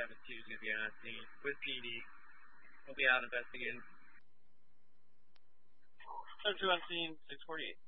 is going to be on scene with PD. We'll be out investigating. 2 on scene, 648.